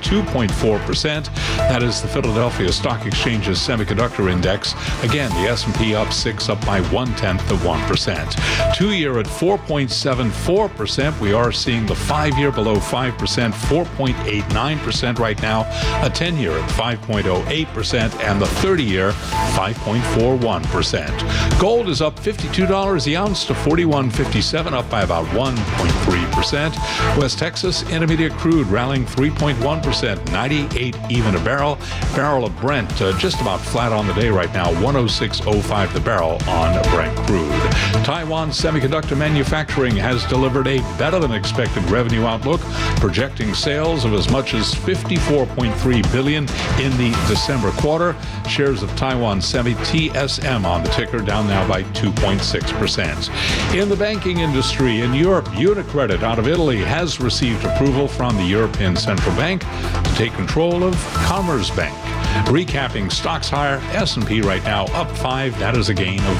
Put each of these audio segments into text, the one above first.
2.4%. That is the Philadelphia Stock Exchange's semiconductor index. Again, the S&P up 6, up by 0.1%. 2-year at 4.74%. We are seeing the 5-year below 5%, 4.89% right now. A 10-year at 5.08%, and the 30-year 5.41%. Gold is up $52 the ounce to $41.57, up by about 1.3%. West Texas Intermediate crude rallying 3.1%, 98 even a barrel. Barrel of Brent just about flat on the day right now, 106.05 the barrel on Brent crude. Taiwan Semiconductor Manufacturing has delivered a better than expected revenue outlook, projecting sales of as much as $54.3 billion in the December quarter. Shares of Taiwan Semi TSM on the ticker down now by 2.6%. In the banking industry in Europe, UniCredit out of Italy has received approval from the European Central Bank to take control of Commerzbank. Recapping stocks higher, S&P right now up 5. That is a gain of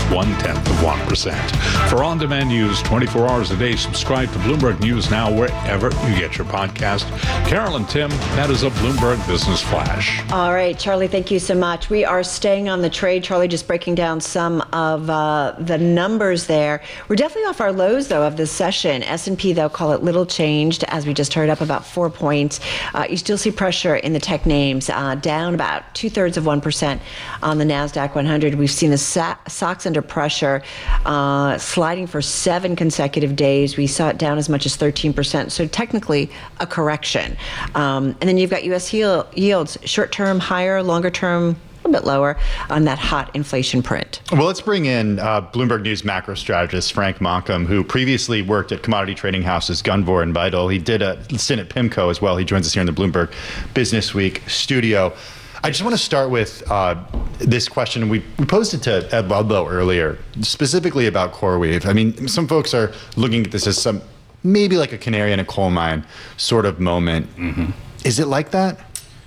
0.1%. For on-demand news 24 hours a day, subscribe to Bloomberg News Now wherever you get your podcast. Carol and Tim, that is a Bloomberg Business Flash. All right, Charlie, thank you so much. We are staying on the trade. Charlie just breaking down some of the numbers there. We're definitely off our lows, though, of this session. S&P, they'll call it little changed, as we just heard, up about 4 points. You still see pressure in the tech names, down about 0.2% on the NASDAQ 100. We've seen the stocks under pressure, sliding for 7 consecutive days. We saw it down as much as 13%, so technically a correction. And then you've got U.S. yields, short-term higher, longer-term a bit lower on that hot inflation print. Well, let's bring in Bloomberg News macro strategist Frank Markham, who previously worked at commodity trading houses Gunvor and Vital. He did a stint at PIMCO as well. He joins us here in the Bloomberg Business Week studio. I just want to start with this question. We posed it to Ed Ludlow earlier, specifically about CoreWeave. I mean, some folks are looking at this as maybe like a canary in a coal mine sort of moment. Mm-hmm. Is it like that?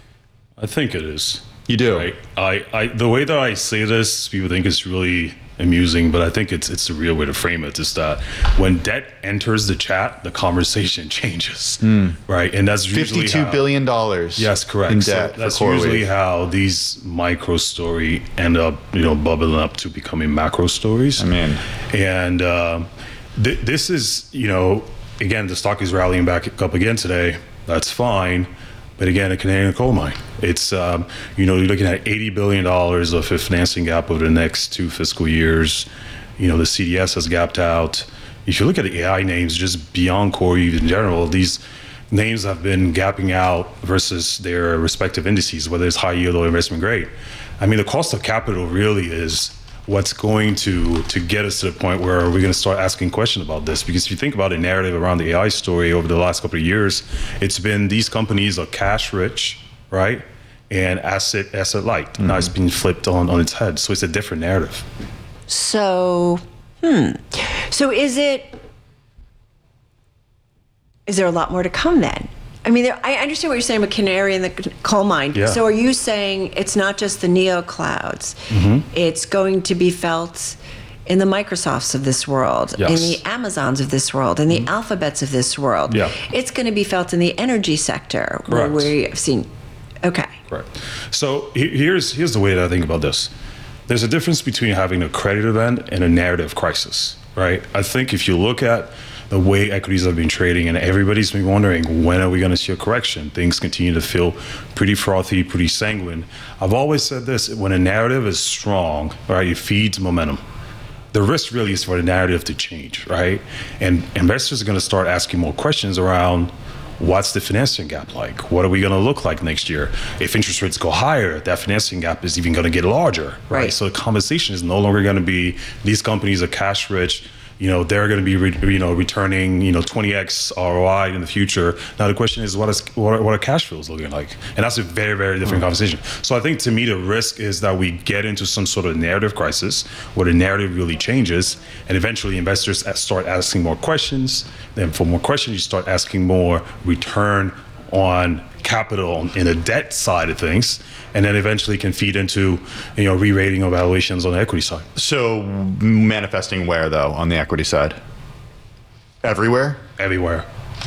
I think it is. You do? Right? The way that I say this, people think it's really amusing, but I think it's the real way to frame it, is that when debt enters the chat, the conversation changes, right? And that's usually $52 billion. Yes, correct. In debt. So that's usually how these micro story end up, bubbling up to becoming macro stories. I mean, and this is, again, the stock is rallying back up again today. That's fine. But again, a canary in a coal mine. It's, you're looking at $80 billion of a financing gap over the next 2 fiscal years. The CDS has gapped out. If you look at the AI names, just beyond CoreWeave in general, these names have been gapping out versus their respective indices, whether it's high yield or investment grade. I mean, the cost of capital really is what's going to get us to the point where we're going to start asking questions about this. Because if you think about the narrative around the AI story over the last couple of years, it's been these companies are cash rich, right? And asset light. Mm-hmm. Now it's been flipped on its head. So it's a different narrative. So is there a lot more to come then? I mean, I understand what you're saying about canary in the coal mine. Yeah. So are you saying it's not just the neo clouds? Mm-hmm. It's going to be felt in the Microsofts of this world, yes, in the Amazons of this world, in the Alphabets of this world. Yeah. It's going to be felt in the energy sector, where we've seen. Okay. Correct. So here's the way that I think about this. There's a difference between having a credit event and a narrative crisis, right? I think if you look at the way equities have been trading, and everybody's been wondering, when are we going to see a correction? Things continue to feel pretty frothy, pretty sanguine. I've always said this: when a narrative is strong, right, it feeds momentum. The risk really is for the narrative to change, right? And investors are going to start asking more questions around, what's the financing gap like? What are we going to look like next year? If interest rates go higher, that financing gap is even going to get larger, right? So the conversation is no longer going to be, these companies are cash rich, they're going to be, returning, 20x ROI in the future. Now the question is, what are cash flows looking like? And that's a very, very different conversation. So I think, to me, the risk is that we get into some sort of narrative crisis where the narrative really changes, and eventually investors start asking more questions. Then for more questions, you start asking more return on capital in the debt side of things, and then eventually can feed into re-rating of valuations on the equity side. So manifesting where, though, on the equity side? Everywhere? Everywhere.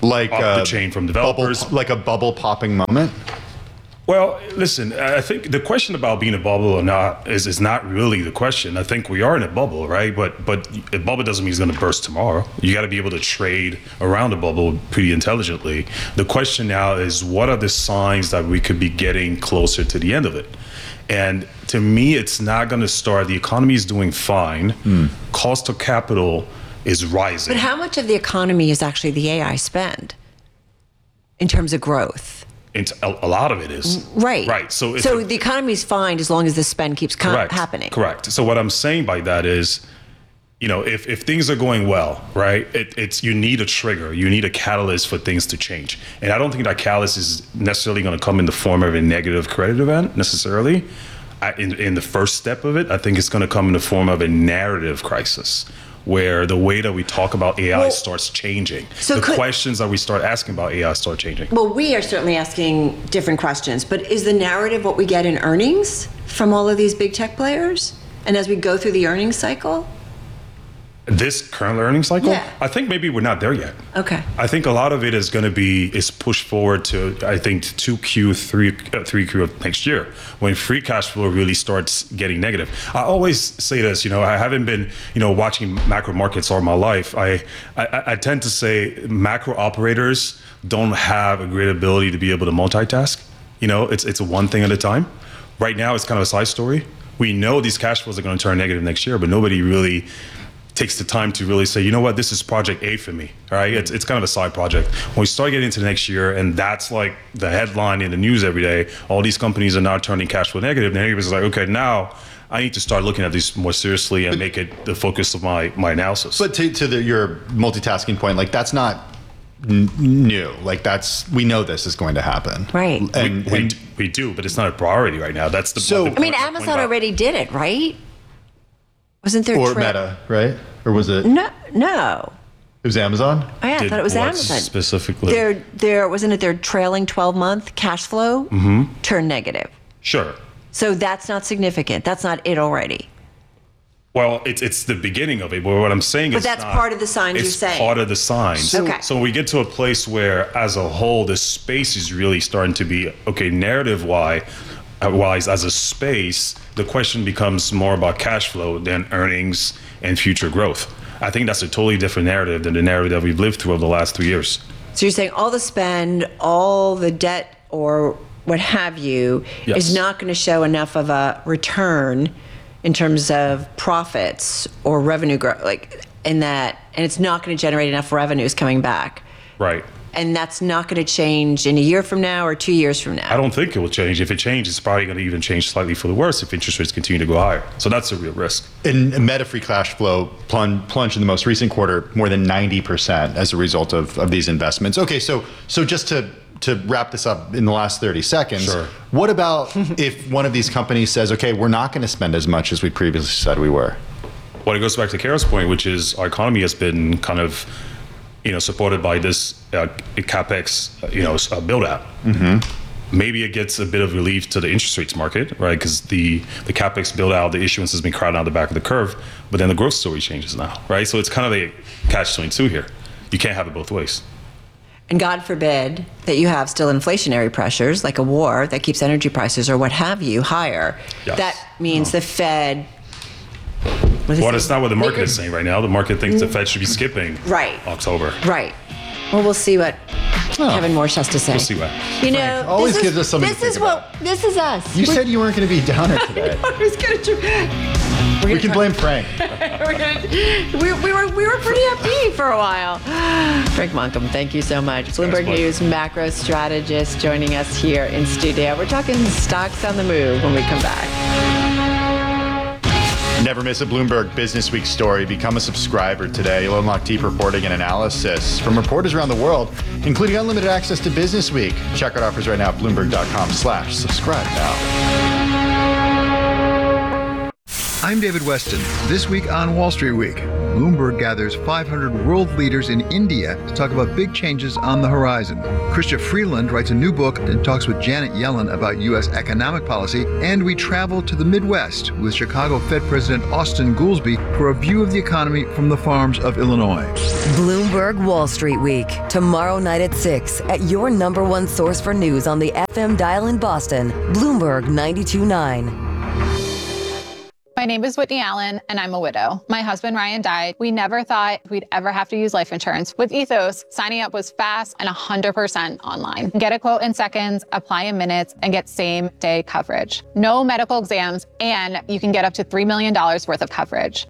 Like up the chain from developers. Like a bubble popping moment? Well, listen, I think the question about being a bubble or not is not really the question. I think we are in a bubble, right? But a bubble doesn't mean it's going to burst tomorrow. You got to be able to trade around the bubble pretty intelligently. The question now is, what are the signs that we could be getting closer to the end of it? And to me, it's not going to start. The economy is doing fine. Cost of capital is rising. But how much of the economy is actually the AI spend in terms of growth? A lot of it is. Right. Right. So the economy is fine as long as the spend keeps happening. Correct. So what I'm saying by that is, if things are going well, right, it's you need a trigger, you need a catalyst for things to change. And I don't think that catalyst is necessarily going to come in the form of a negative credit event necessarily. In the first step of it, I think it's going to come in the form of a narrative crisis, where the way that we talk about AI starts changing. So questions that we start asking about AI start changing. Well, we are certainly asking different questions, but is the narrative what we get in earnings from all of these big tech players? And as we go through the earnings cycle? This current earnings cycle? Yeah. I think maybe we're not there yet. Okay. I think a lot of it is going to be pushed forward to, I think, 2Q, 3Q of next year, when free cash flow really starts getting negative. I always say this, I haven't been, watching macro markets all my life. I tend to say macro operators don't have a great ability to be able to multitask. It's one thing at a time. Right now, it's kind of a side story. We know these cash flows are going to turn negative next year, but nobody really takes the time to really say, this is project A for me, all right? It's kind of a side project. When we start getting into next year, and that's like the headline in the news every day, all these companies are now turning cash flow negative, and everybody's like, okay, now I need to start looking at this more seriously and make it the focus of my analysis. But to your multitasking point, like that's not new. Like we know this is going to happen. Right. And we do, but it's not a priority right now. That's the I mean, Amazon already did it, right? Wasn't there Meta, right? Or was it? No. It was Amazon? Oh, yeah, I thought it was Amazon. Specifically? Wasn't it their trailing 12-month cash flow turned negative? Sure. So that's not significant. That's not it already. Well, it's the beginning of it. But what I'm saying is, that's part of the signs you're saying. It's part of the signs. Okay. So we get to a place where, as a whole, the space is really starting to be narrative-wise as a space. The question becomes more about cash flow than earnings and future growth. I think that's a totally different narrative than the narrative that we've lived through over the last 3 years. So you're saying all the spend, all the debt, or what have you, is not going to show enough of a return in terms of profits or revenue growth, and it's not going to generate enough revenues coming back. Right. And that's not going to change in a year from now or 2 years from now. I don't think it will change. If it changes, it's probably going to even change slightly for the worse if interest rates continue to go higher. So that's a real risk. And Meta free cash flow plunged in the most recent quarter more than 90% as a result of these investments. Okay, so just to wrap this up in the last 30 seconds, sure. What about if one of these companies says, okay, we're not going to spend as much as we previously said we were? Well, it goes back to Kara's point, which is our economy has been kind of supported by this CapEx, build out. Mm-hmm. Maybe it gets a bit of relief to the interest rates market, right? Because the CapEx build out, the issuance has been crowded out the back of the curve, but then the growth story changes now, right? So it's kind of a catch-22 here. You can't have it both ways. And God forbid that you have still inflationary pressures, like a war that keeps energy prices or what have you higher. Yes. That means the Fed. Well, that's not what the market is saying right now. The market thinks the Fed should be skipping October. Right. Well, we'll see what Kevin Morse has to say. We'll see what. Frank always gives us something to think about. This is us. You said you weren't going to be downer today. We can blame Frank. we were pretty upbeat for a while. Frank Monkham, thank you so much. Bloomberg News macro strategist joining us here in studio. We're talking stocks on the move when we come back. Never miss a Bloomberg Business Week story. Become a subscriber today. You'll unlock deep reporting and analysis from reporters around the world, including unlimited access to Business Week. Check out offers right now at Bloomberg.com/subscribe now. I'm David Weston. This week on Wall Street Week, Bloomberg gathers 500 world leaders in India to talk about big changes on the horizon. Chrystia Freeland writes a new book and talks with Janet Yellen about U.S. economic policy. And we travel to the Midwest with Chicago Fed President Austin Goolsbee for a view of the economy from the farms of Illinois. Bloomberg Wall Street Week, tomorrow night at 6 at your number one source for news on the FM dial in Boston, Bloomberg 92.9. My name is Whitney Allen, and I'm a widow. My husband, Ryan, died. We never thought we'd ever have to use life insurance. With Ethos, signing up was fast and 100% online. Get a quote in seconds, apply in minutes, and get same-day coverage. No medical exams, and you can get up to $3 million worth of coverage.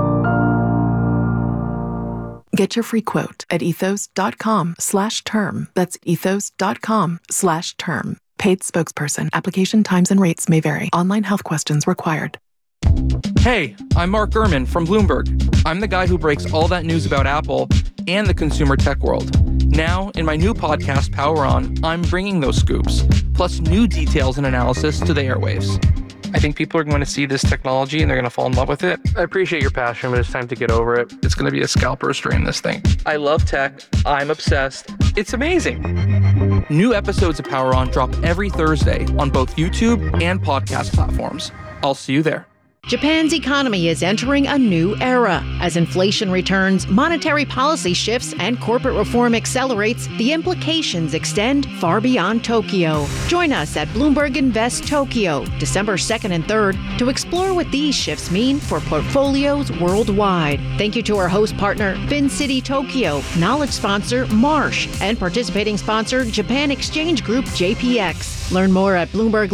Get your free quote at ethos.com/term. That's ethos.com/term. Paid spokesperson. Application times and rates may vary. Online health questions required. Hey, I'm Mark Gurman from Bloomberg. I'm the guy who breaks all that news about Apple and the consumer tech world. Now, in my new podcast, Power On, I'm bringing those scoops, plus new details and analysis to the airwaves. I think people are going to see this technology and they're going to fall in love with it. I appreciate your passion, but it's time to get over it. It's going to be a scalp roaster in this thing. I love tech. I'm obsessed. It's amazing. New episodes of Power On drop every Thursday on both YouTube and podcast platforms. I'll see you there. Japan's economy is entering a new era. As inflation returns, monetary policy shifts, and corporate reform accelerates, the implications extend far beyond Tokyo. Join us at Bloomberg Invest Tokyo, December 2nd and 3rd, to explore what these shifts mean for portfolios worldwide. Thank you to our host partner, FinCity Tokyo, knowledge sponsor, Marsh, and participating sponsor, Japan Exchange Group, JPX. Learn more at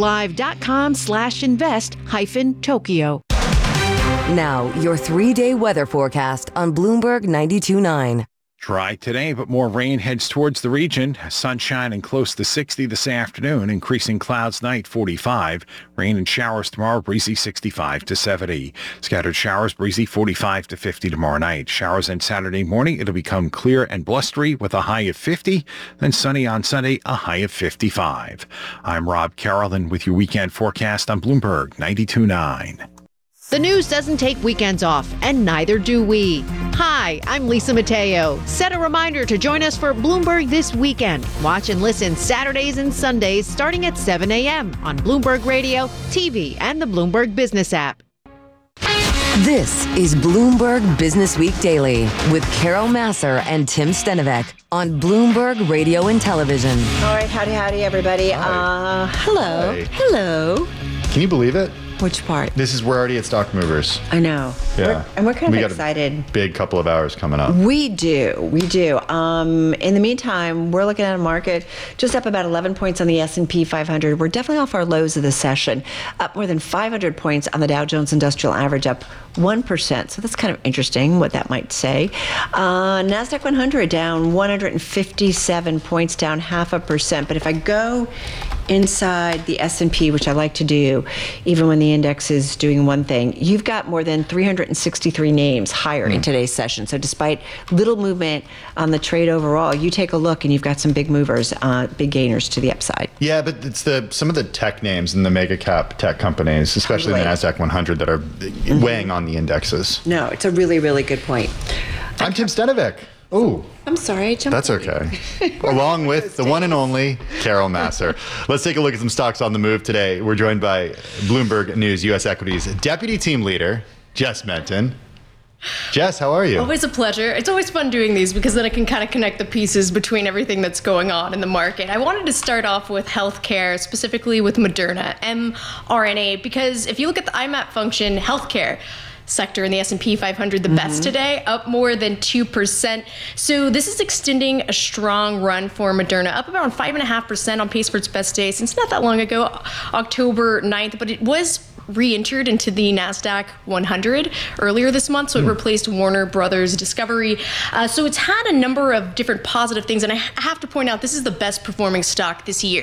BloombergLive.com/invest-Tokyo. Now, your 3-day weather forecast on Bloomberg 92.9. Dry today, but more rain heads towards the region. Sunshine and close to 60 this afternoon. Increasing clouds tonight, 45. Rain and showers tomorrow, breezy 65 to 70. Scattered showers, breezy 45 to 50 tomorrow night. Showers on Saturday morning, it'll become clear and blustery with a high of 50. Then sunny on Sunday, a high of 55. I'm Rob Carolyn with your weekend forecast on Bloomberg 92.9. The news doesn't take weekends off, and neither do we. Hi, I'm Lisa Mateo. Set a reminder to join us for Bloomberg This Weekend. Watch and listen Saturdays and Sundays starting at 7 a.m. on Bloomberg Radio, TV, and the Bloomberg Business app. This is Bloomberg Business Week Daily with Carol Massar and Tim Stenovec on Bloomberg Radio and Television. All right, howdy, everybody. Hello. Hi. Hello. Can you believe it? Which part? We're already at Stock Movers. I know. Yeah. We're kind of got excited. A big couple of hours coming up. We do. In the meantime, we're looking at a market just up about 11 points on the S&P 500. We're definitely off our lows of the session. Up more than 500 points on the Dow Jones Industrial Average, up 1%. So that's kind of interesting what that might say. NASDAQ 100 down 157 points, down 0.5%. But if I go inside the S&P, which I like to do, even when the index is doing one thing, you've got more than 363 names higher in today's session. So despite little movement on the trade overall, you take a look and you've got some big movers, big gainers to the upside. Yeah, but it's some of the tech names and the mega cap tech companies, especially the NASDAQ 100, that are weighing on the indexes. No, it's a really, really good point. I'm Tim Stenovec. Oh, I'm sorry. That's okay. Along with the one and only Carol Massar. Let's take a look at some stocks on the move today. We're joined by Bloomberg News U.S. Equities Deputy Team Leader, Jess Menton. Jess, how are you? Always a pleasure. It's always fun doing these because then I can kind of connect the pieces between everything that's going on in the market. I wanted to start off with healthcare, specifically with Moderna, mRNA, because if you look at the IMAP function, healthcare sector in the S&P 500 the best today, up more than 2%. So this is extending a strong run for Moderna, up around 5.5% on pace for its best day since not that long ago, October 9th, but it was re-entered into the NASDAQ 100 earlier this month, so it replaced Warner Brothers Discovery. So it's had a number of different positive things, and I have to point out this is the best performing stock this year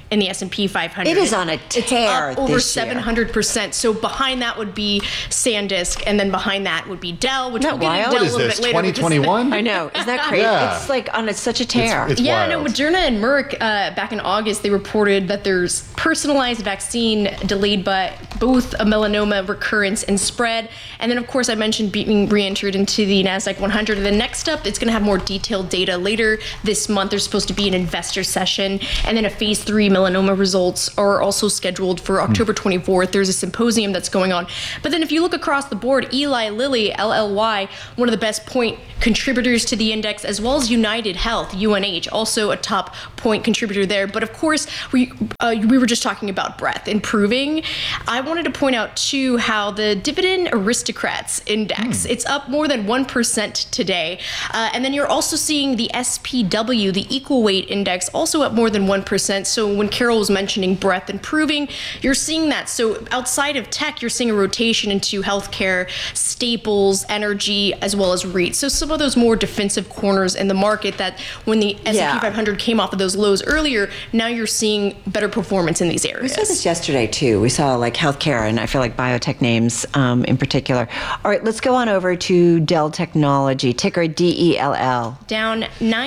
in the S&P 500. It is on a tear It's up over this year. 700%. So behind that would be SanDisk, and then behind that would be Dell, which Isn't we'll that get wild? into Dell a little bit later. 2021? I know. Isn't that crazy? Yeah. It's like on such a tear. It's Yeah, wild. no, Moderna and Merck, back in August, they reported that there's personalized vaccine delayed by both a melanoma recurrence and spread. And then, of course, I mentioned being re-entered into the NASDAQ 100. And then next up, it's going to have more detailed data later this month. There's supposed to be an investor session. And then a phase 3 melanoma results are also scheduled for October 24th. There's a symposium that's going on. But then if you look across the board, Eli Lilly, LLY, one of the best point contributors to the index, as well as United Health, UNH, also a top point contributor there. But of course, we were just talking about breadth improving. I wanted to point out too how the Dividend Aristocrats Index, it's up more than 1% today. And then you're also seeing the SPW, the Equal Weight Index, also up more than 1%. So when Carol was mentioning breadth improving, you're seeing that. So outside of tech, you're seeing a rotation into healthcare, staples, energy, as well as REITs. So some of those more defensive corners in the market that when the S&P 500 came off of those lows earlier, now you're seeing better performance in these areas. We saw this yesterday too. We saw like healthcare and I feel like biotech names in particular. All right, let's go on over to Dell Technology, ticker DELL. Down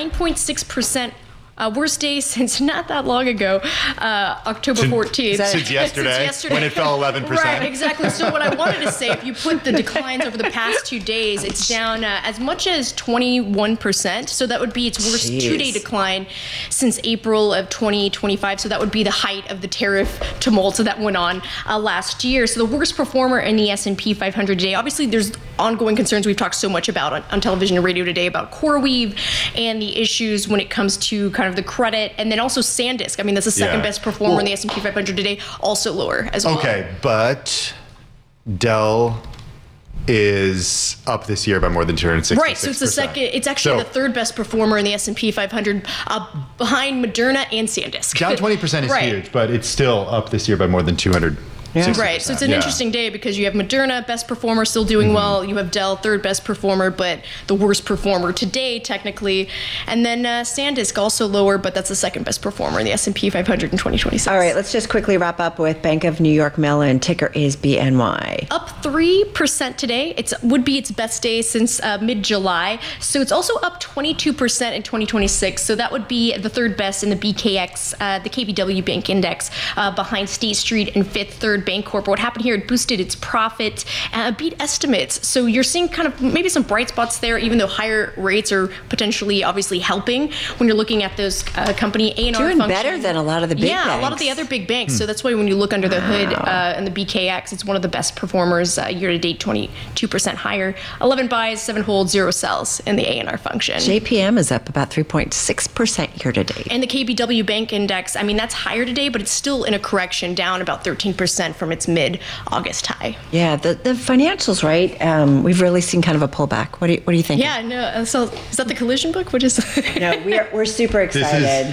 9.6%. Worst day since not that long ago, October 14th. Since yesterday, when it fell 11%. Right, exactly. So what I wanted to say, if you put the declines over the past 2 days, it's down as much as 21%. So that would be its worst 2-day decline since April of 2025. So that would be the height of the tariff tumult that went on last year. So the worst performer in the S&P 500 today. Obviously, there's ongoing concerns we've talked so much about on television and radio today about CoreWeave and the issues when it comes to kind of the credit, and then also SanDisk. I mean, that's the second best performer in the S&P 500 today, also lower as well. Okay, but Dell is up this year by more than 266%. Right, so it's the second. It's actually the third best performer in the S&P 500, behind Moderna and SanDisk. Down 20% is huge, but it's still up this year by more than 200%. Right, so it's an interesting day because you have Moderna, best performer, still doing well. You have Dell, third best performer, but the worst performer today, technically. And then SanDisk, also lower, but that's the second best performer in the S&P 500 in 2026. All right, let's just quickly wrap up with Bank of New York Mellon, ticker is BNY. Up 3% today. It would be its best day since mid-July. So it's also up 22% in 2026. So that would be the third best in the BKX, the KBW Bank Index, behind State Street and Fifth Third Bancorp. What happened here, it boosted its profit, beat estimates. So you're seeing kind of maybe some bright spots there, even though higher rates are potentially obviously helping when you're looking at those company A&R Doing function. better than a lot of the big banks. Yeah, a lot of the other big banks. So that's why when you look under the hood in the BKX, it's one of the best performers year to date, 22% higher. 11 buys, 7 holds, 0 sells in the A&R function. JPM is up about 3.6% year to date. And the KBW Bank Index, I mean, that's higher today, but it's still in a correction, down about 13% from its mid-August high. Yeah, the financials, right? We've really seen kind of a pullback. What do you think? Yeah, no. So is that the collision book? What is? No, we're super excited.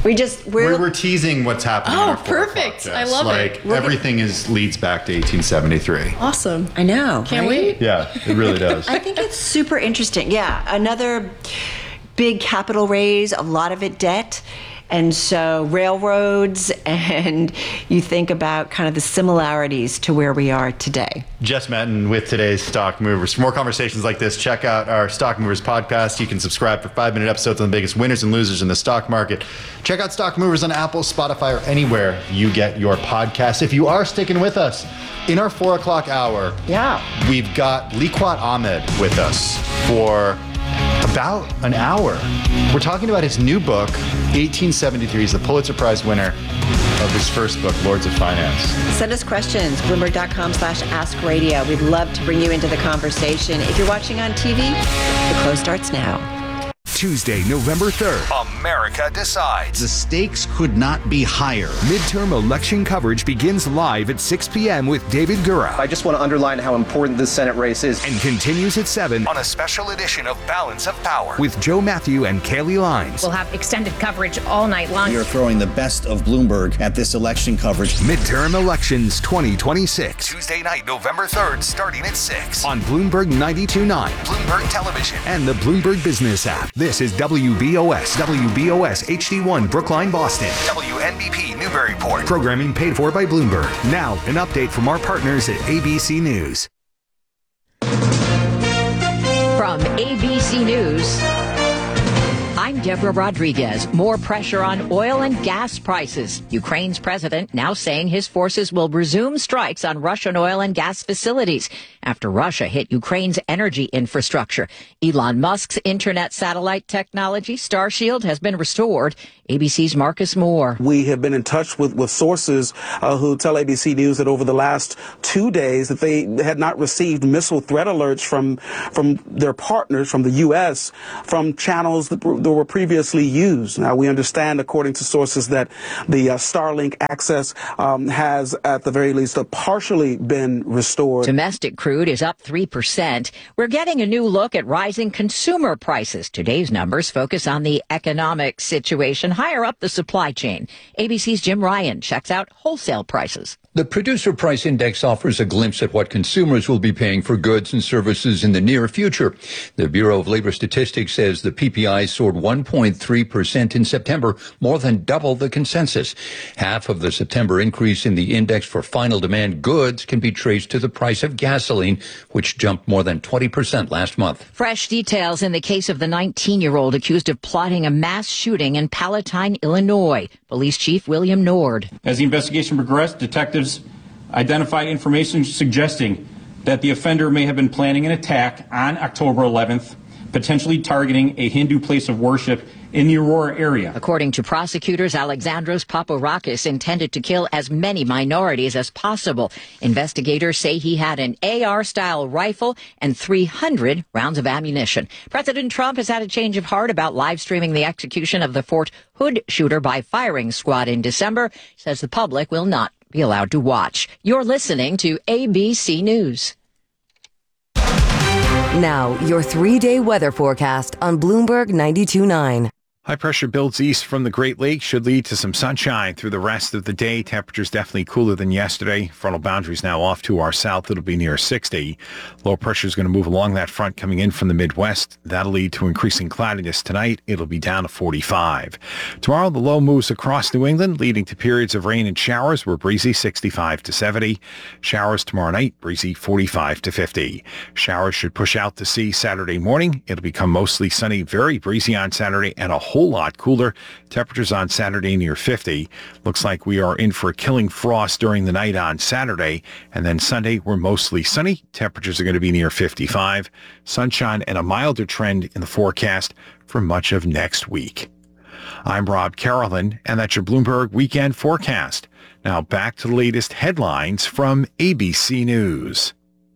We're teasing what's happening. Oh, perfect! I love it. Everything leads back to 1873. Awesome. I know. Can't wait. Yeah, it really does. I think it's super interesting. Yeah, another big capital raise, a lot of it debt. And so railroads, and you think about kind of the similarities to where we are today. Jess Metton with today's Stock Movers. For more conversations like this, check out our Stock Movers podcast. You can subscribe for 5-minute episodes on the biggest winners and losers in the stock market. Check out Stock Movers on Apple, Spotify, or anywhere you get your podcasts. If you are sticking with us, in our 4 o'clock hour, we've got Liquat Ahmed with us for about an hour. We're talking about his new book, 1873. He's the Pulitzer Prize winner of his first book, Lords of Finance. Send us questions, Bloomberg.com/AskRadio. We'd love to bring you into the conversation. If you're watching on TV, the close starts now. Tuesday, November 3rd. America decides. The stakes could not be higher. Midterm election coverage begins live at 6 p.m. with David Gura. I just want to underline how important this Senate race is. And continues at 7 on a special edition of Balance of Power with Joe Matthew and Kaylee Lines. We'll have extended coverage all night long. We are throwing the best of Bloomberg at this election coverage. Midterm elections 2026. Tuesday night, November 3rd, starting at 6. On Bloomberg 92.9. Bloomberg Television. And the Bloomberg Business app. This is WBOS HD1 Brookline, Boston. WNBP Newburyport. Programming paid for by Bloomberg. Now, an update from our partners at ABC News. From ABC News, I'm Deborah Rodriguez. More pressure on oil and gas prices. Ukraine's president now saying his forces will resume strikes on Russian oil and gas facilities after Russia hit Ukraine's energy infrastructure. Elon Musk's internet satellite technology, Starshield, has been restored. ABC's Marcus Moore. We have been in touch with sources who tell ABC News that over the last 2 days that they had not received missile threat alerts from their partners, from the U.S., from channels that were previously used. Now, we understand, according to sources, that the Starlink access has, at the very least, partially been restored. Domestic crude is up 3%. We're getting a new look at rising consumer prices. Today's numbers focus on the economic situation higher up the supply chain. ABC's Jim Ryan checks out wholesale prices. The Producer Price Index offers a glimpse at what consumers will be paying for goods and services in the near future. The Bureau of Labor Statistics says the PPI soared 1.3% in September, more than double the consensus. Half of the September increase in the index for final demand goods can be traced to the price of gasoline, which jumped more than 20% last month. Fresh details in the case of the 19-year-old accused of plotting a mass shooting in Palatine, Illinois. Police Chief William Nord. As the investigation progressed, detectives identified information suggesting that the offender may have been planning an attack on October 11th, potentially targeting a Hindu place of worship in the Aurora area. According to prosecutors, Alexandros Paparakis intended to kill as many minorities as possible. Investigators say he had an AR-style rifle and 300 rounds of ammunition. President Trump has had a change of heart about live streaming the execution of the Fort Hood shooter by firing squad in December. He says the public will not be allowed to watch. You're listening to ABC News. Now, your 3-day weather forecast on Bloomberg 92.9. High pressure builds east from the Great Lakes should lead to some sunshine through the rest of the day. Temperatures definitely cooler than yesterday. Frontal boundaries now off to our south. It'll be near 60. Low pressure is going to move along that front coming in from the Midwest. That'll lead to increasing cloudiness tonight. It'll be down to 45. Tomorrow, the low moves across New England, leading to periods of rain and showers. We're breezy 65 to 70. Showers tomorrow night, breezy 45 to 50. Showers should push out to sea Saturday morning. It'll become mostly sunny, very breezy on Saturday, and a whole lot cooler. Temperatures on Saturday near 50. Looks like we are in for a killing frost during the night on Saturday. And then Sunday, we're mostly sunny. Temperatures are going to be near 55. Sunshine and a milder trend in the forecast for much of next week. I'm Rob Carolyn, and that's your Bloomberg Weekend Forecast. Now back to the latest headlines from ABC News.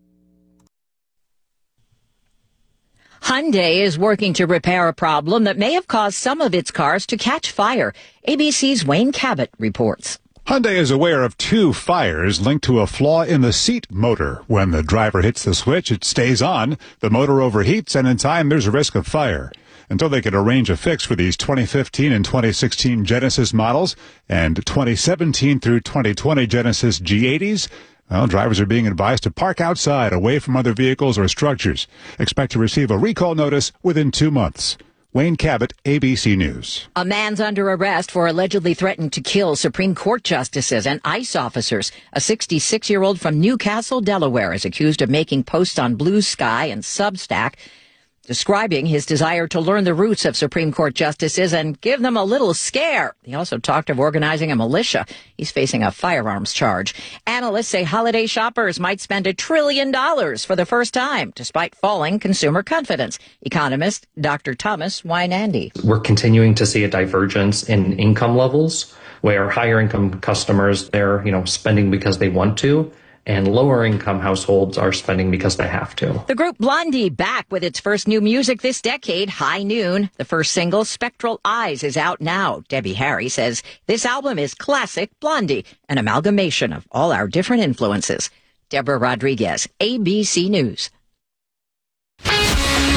Hyundai is working to repair a problem that may have caused some of its cars to catch fire. ABC's Wayne Cabot reports. Hyundai is aware of 2 fires linked to a flaw in the seat motor. When the driver hits the switch, it stays on. The motor overheats, and in time, there's a risk of fire. Until they can arrange a fix for these 2015 and 2016 Genesis models and 2017 through 2020 Genesis G80s, well, drivers are being advised to park outside, away from other vehicles or structures. Expect to receive a recall notice within 2 months. Wayne Cabot, ABC News. A man's under arrest for allegedly threatening to kill Supreme Court justices and ICE officers. A 66-year-old from Newcastle, Delaware, is accused of making posts on Blue Sky and Substack describing his desire to learn the roots of Supreme Court justices and give them a little scare. He also talked of organizing a militia. He's facing a firearms charge. Analysts say holiday shoppers might spend $1 trillion for the first time, despite falling consumer confidence. Economist Dr. Thomas Wynandy. We're continuing to see a divergence in income levels, where higher income customers, they're spending because they want to, and lower income households are spending because they have to. The group Blondie back with its first new music this decade, High Noon. The first single, Spectral Eyes, is out now. Debbie Harry says this album is classic Blondie, an amalgamation of all our different influences. Deborah Rodriguez, ABC News.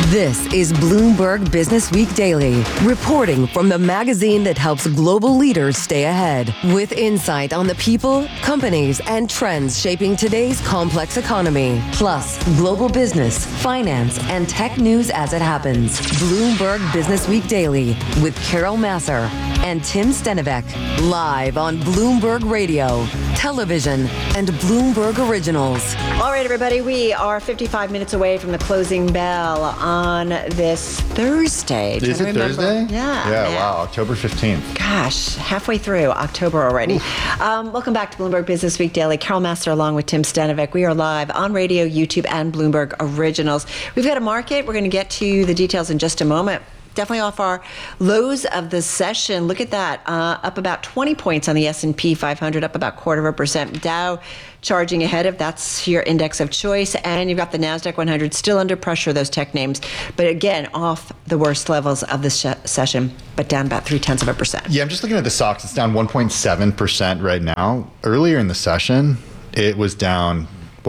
This is Bloomberg Business Week Daily, reporting from the magazine that helps global leaders stay ahead, with insight on the people, companies, and trends shaping today's complex economy, plus global business, finance, and tech news as it happens. Bloomberg Business Week Daily with Carol Masser and Tim Stenivek, live on Bloomberg Radio, television, and Bloomberg Originals. All right, everybody, we are 55 minutes away from the closing bell on this Thursday. Is it Thursday? Yeah. Yeah, wow, October 15th. Gosh, halfway through October already. Welcome back to Bloomberg Business Week Daily. Carol Master along with Tim Stenivek. We are live on radio, YouTube, and Bloomberg Originals. We've got a market. We're going to get to the details in just a moment. Definitely off our lows of the session. Look at that, up about 20 points on the S&P 500, up about 0.25%. Dow charging ahead of, that's your index of choice. And you've got the NASDAQ 100 still under pressure, those tech names. But again, off the worst levels of the session, but down about 0.3%. Yeah, I'm just looking at the stocks. It's down 1.7% right now. Earlier in the session, it was down,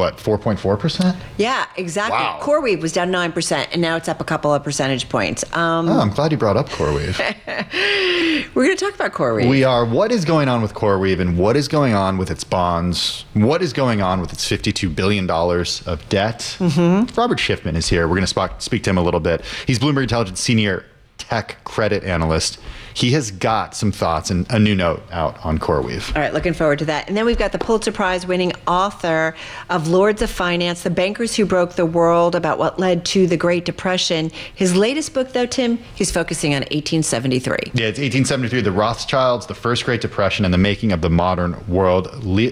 4.4%? Yeah, exactly. Wow. CoreWeave was down 9%, and now it's up a couple of percentage points. I'm glad you brought up CoreWeave. We're going to talk about CoreWeave. We are. What is going on with CoreWeave, and what is going on with its bonds? What is going on with its $52 billion of debt? Robert Schiffman is here. We're going to speak to him a little bit. He's Bloomberg Intelligence Senior Tech Credit Analyst. He has got some thoughts and a new note out on CoreWeave. All right, looking forward to that. And then we've got the Pulitzer Prize winning author of Lords of Finance, The Bankers Who Broke the World, about what led to the Great Depression. His latest book, though, Tim, he's focusing on 1873. Yeah, it's 1873, the Rothschilds, the First Great Depression, and the Making of the Modern World.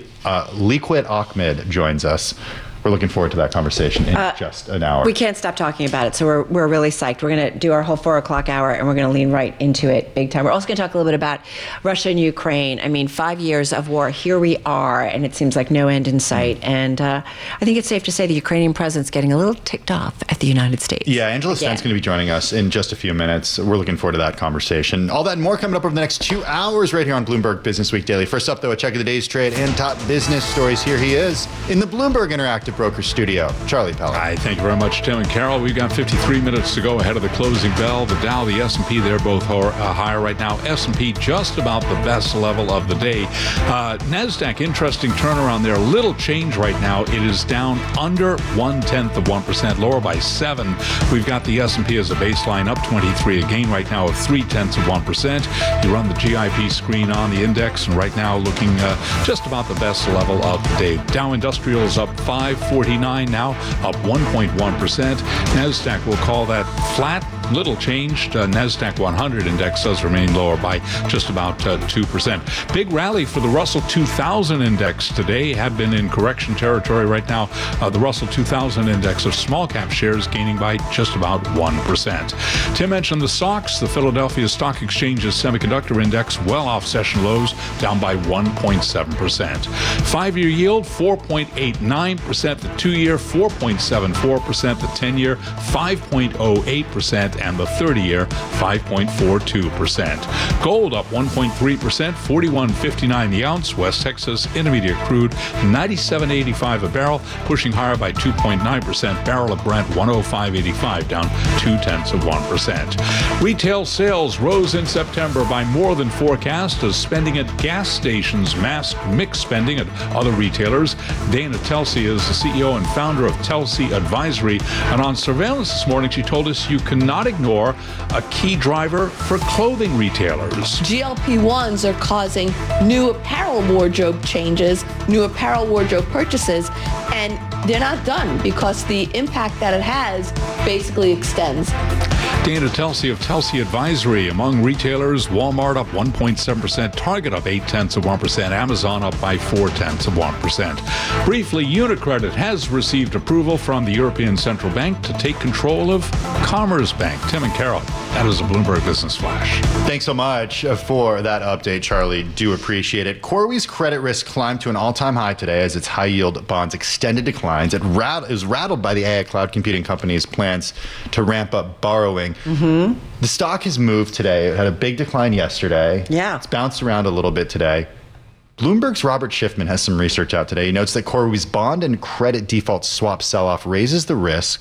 Liquid Ahmed joins us. We're looking forward to that conversation in just an hour. We can't stop talking about it, so we're really psyched. We're going to do our whole 4 o'clock hour, and we're going to lean right into it big time. We're also going to talk a little bit about Russia and Ukraine. I mean, 5 years of war. Here we are, and it seems like no end in sight. And I think it's safe to say the Ukrainian president's getting a little ticked off at the United States. Yeah, Angela Stent's going to be joining us in just a few minutes. We're looking forward to that conversation. All that and more coming up over the next 2 hours right here on Bloomberg Business Week Daily. First up, though, a check of the day's trade and top business stories. Here he is in the Bloomberg Interactive Brokers studio. Charlie Pellett. Hi, thank you very much, Tim and Carol. We've got 53 minutes to go ahead of the closing bell. The Dow, the S&P, they're both higher right now. S&P just about the best level of the day. NASDAQ, interesting turnaround there. Little change right now. It is down under 0.1%, lower by 7. We've got the S&P as a baseline up 23, a gain right now of 0.3%. You run the GIP screen on the index, and right now looking just about the best level of the day. Dow Industrial is up 549 now, up 1.1%. NASDAQ, we'll call that flat, little changed. NASDAQ 100 index does remain lower by just about 2%. Big rally for the Russell 2000 index today. Have been in correction territory right now. The Russell 2000 index of small cap shares gaining by just about 1%. Tim mentioned the SOX, the Philadelphia Stock Exchange's semiconductor index, well off session lows, down by 1.7%. 5-year yield 4.89%, the 2-year 4.74%, the 10-year 5.08%, and the 30-year 5.42%. Gold up 1.3%, $41.59 the ounce. West Texas Intermediate crude 97.85 a barrel, pushing higher by 2.9%. Barrel of Brent 105.85, down 0.2%. Retail sales rose in September by more than forecast as spending at gas stations masked mixed spending at other retailers. Dana Telsey is the CEO and founder of Telsey Advisory, and on surveillance this morning she told us you cannot ignore a key driver for clothing retailers. GLP-1s are causing new apparel wardrobe changes, new apparel wardrobe purchases, and they're not done because the impact that it has basically extends. Dana Telsey of Telsey Advisory. Among retailers, Walmart up 1.7%, Target up 0.8%, Amazon up by 0.4%. Briefly, UniCredit has received approval from the European Central Bank to take control of Commerce Bank. Tim and Carol, that is a Bloomberg Business Flash. Thanks so much for that update, Charlie. Do appreciate it. CoreWeave's credit risk climbed to an all-time high today as its high-yield bonds extended declines. It was rattled by the AI cloud computing company's plans to ramp up borrowing. The stock has moved today. It had a big decline yesterday. Yeah. It's bounced around a little bit today. Bloomberg's Robert Schiffman has some research out today. He notes that CoreWeave's bond and credit default swap sell-off raises the risk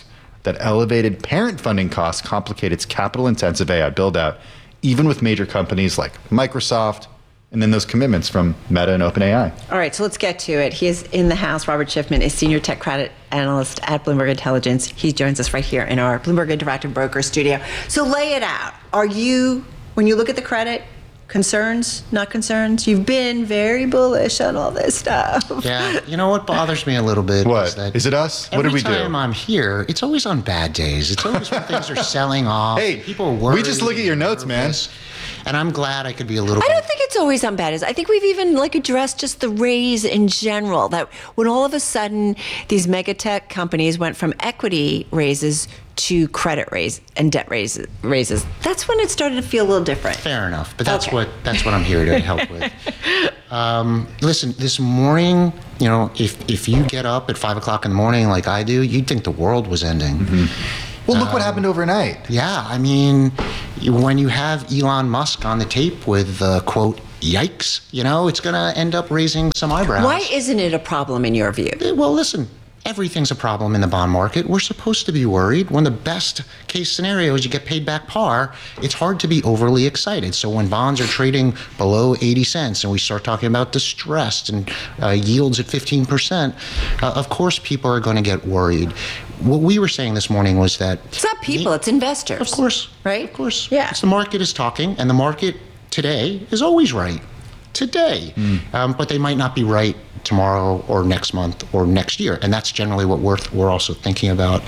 that elevated parent funding costs complicate its capital-intensive AI build-out, even with major companies like Microsoft, and then those commitments from Meta and OpenAI. All right, so let's get to it. He is in the house. Robert Schiffman is Senior Tech Credit Analyst at Bloomberg Intelligence. He joins us right here in our Bloomberg Interactive Broker studio. So lay it out. Are you, when you look at the credit, concerns, not concerns? You've been very bullish on all this stuff. Yeah, you know what bothers me a little bit? What? Is it us? What did we do? Every time I'm here, it's always on bad days. It's always when things are selling off. Hey, people are worried. we just look at your notes, man. And I'm glad I could be a little I don't think it's always on bad days. I think we've even addressed just the raise in general, that when all of a sudden these mega tech companies went from equity raises to credit raise and debt raises, that's when it started to feel a little different. Fair enough, but that's what I'm here to help with. Listen, this morning, if you get up at 5 o'clock in the morning like I do, you'd think the world was ending. Mm-hmm. Well, look what happened overnight. Yeah, I mean, when you have Elon Musk on the tape with quote, yikes, it's going to end up raising some eyebrows. Why isn't it a problem in your view? Well, listen, everything's a problem in the bond market. We're supposed to be worried. When the best case scenario is you get paid back par, it's hard to be overly excited. So when bonds are trading below 80 cents and we start talking about distressed and yields at 15%, of course people are going to get worried. What we were saying this morning was that... It's not people, it's investors. Of course. Right? Of course. Yeah. The market is talking, and the market today is always right. Today. But they might not be right tomorrow or next month or next year. And that's generally what we're also thinking about.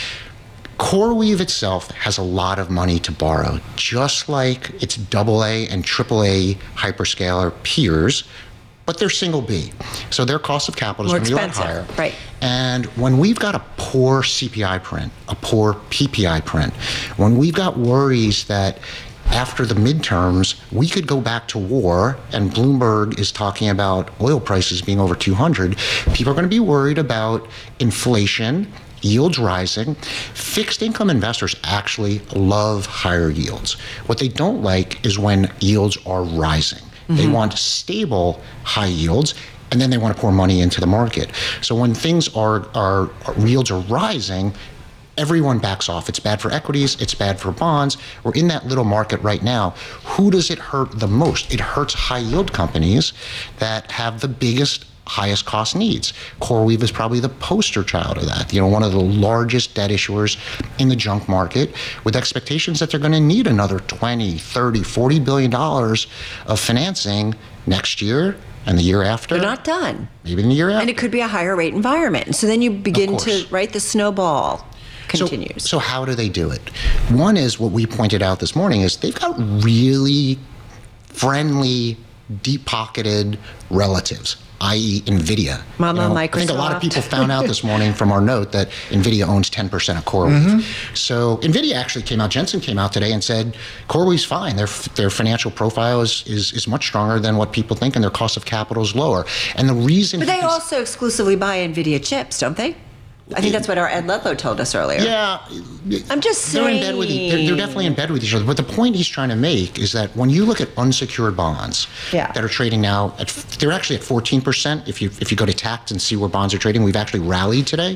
CoreWeave itself has a lot of money to borrow, just like its AA and AAA hyperscaler peers, but they're single B. So their cost of capital is going to be a lot higher. Right. And when we've got a poor CPI print, a poor PPI print, when we've got worries that after the midterms, we could go back to war, and Bloomberg is talking about oil prices being over 200, people are going to be worried about inflation, yields rising. Fixed income investors actually love higher yields. What they don't like is when yields are rising. Mm-hmm. They want stable high yields, and then they want to pour money into the market. So when things are yields are rising, everyone backs off. It's bad for equities. It's bad for bonds. We're in that little market right now. Who does it hurt the most? It hurts high yield companies that have the biggest, highest cost needs. CoreWeave is probably the poster child of that. One of the largest debt issuers in the junk market, with expectations that they're going to need another 20, 30, 40 billion dollars of financing next year and the year after. They're not done. Maybe in the year after. And it could be a higher rate environment. So then you begin to, the snowball continues. So how do they do it? One is what we pointed out this morning is they've got really friendly, deep-pocketed relatives, i.e. NVIDIA. Microsoft. I think a lot of people found out this morning from our note that NVIDIA owns 10% of CoreWeave. Mm-hmm. So NVIDIA actually came out, Jensen came out today and said, CoreWeave's fine. Their financial profile is much stronger than what people think, and their cost of capital is lower. And the reason... But they also exclusively buy NVIDIA chips, don't they? I think that's what our Ed Ludlow told us earlier. Yeah. I'm just saying. They're in bed with they're definitely in bed with each other. But the point he's trying to make is that when you look at unsecured bonds that are trading now, they're actually at 14%. If you go to Tact and see where bonds are trading, we've actually rallied today.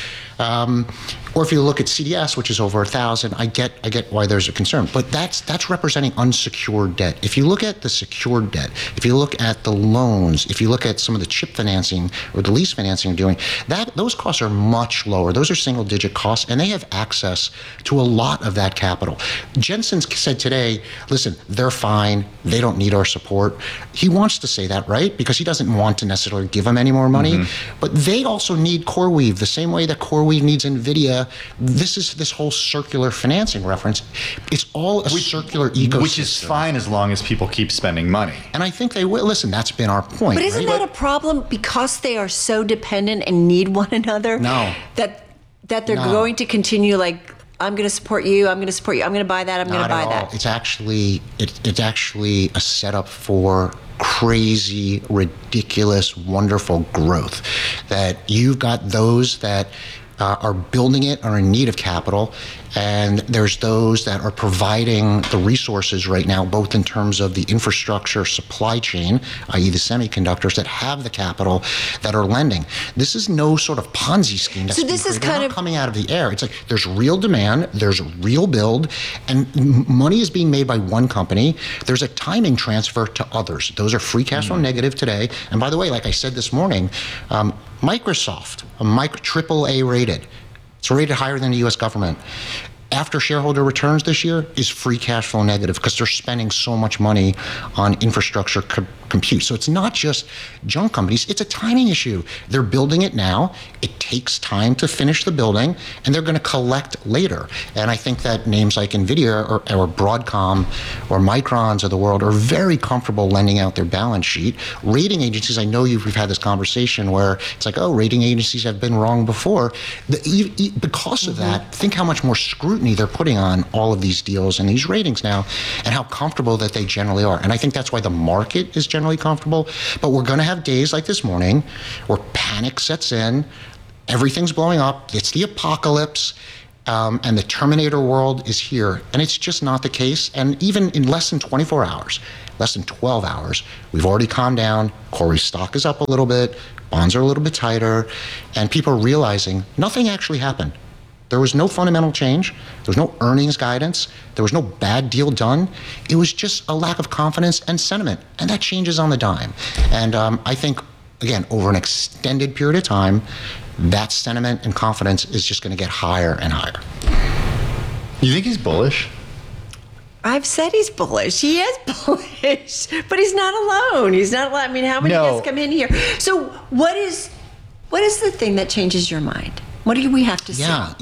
Or if you look at CDS, which is over 1,000, I get why there's a concern. But that's representing unsecured debt. If you look at the secured debt, if you look at the loans, if you look at some of the chip financing or the lease financing you're doing, those costs are much lower. Those are single-digit costs, and they have access to a lot of that capital. Jensen said today, listen, they're fine. They don't need our support. He wants to say that, right? Because he doesn't want to necessarily give them any more money. Mm-hmm. But they also need CoreWeave the same way that CoreWeave needs NVIDIA. This is this whole circular financing reference. It's all a circular ecosystem. Which is fine as long as people keep spending money. And I think they will. Listen, that's been our point. But isn't that a problem because they are so dependent and need one another? No. That they're going to continue I'm going to support you, I'm going to support you, I'm going to buy that, I'm going to buy that. It's actually a setup for crazy, ridiculous, wonderful growth. That you've got those that are building it, are in need of capital, And there's those that are providing the resources right now, both in terms of the infrastructure supply chain, i.e. the semiconductors, that have the capital, that are lending. This is no sort of Ponzi scheme that's not coming out of the air. It's like there's real demand, there's real build, and money is being made by one company. There's a timing transfer to others. Those are free cash flow negative today. And by the way, like I said this morning, Microsoft, AAA rated. It's rated higher than the U.S. government. After shareholder returns this year is free cash flow negative because they're spending so much money on infrastructure compute. So it's not just junk companies, it's a timing issue. They're building it now. It takes time to finish the building, and they're going to collect later. And I think that names like NVIDIA or Broadcom or Microns of the world are very comfortable lending out their balance sheet. Rating agencies, I know we've had this conversation where it's like, oh, rating agencies have been wrong before. Because of that, think how much more scrutiny they're putting on all of these deals and these ratings now, and how comfortable that they generally are. And I think that's why the market is generally comfortable. But we're going to have days like this morning where panic sets in, everything's blowing up, it's the apocalypse, and the Terminator world is here. And it's just not the case. And even in less than 24 hours, less than 12 hours, we've already calmed down. Corey's stock is up a little bit, bonds are a little bit tighter, and people are realizing nothing actually happened. There was no fundamental change. There was no earnings guidance. There was no bad deal done. It was just a lack of confidence and sentiment, and that changes on the dime. And I think, again, over an extended period of time, that sentiment and confidence is just going to get higher and higher. You think he's bullish? I've said he's bullish. He is bullish, but he's not alone. He's not alone. I mean, how many guests come in here? So what is the thing that changes your mind? What do we have to say? Yeah,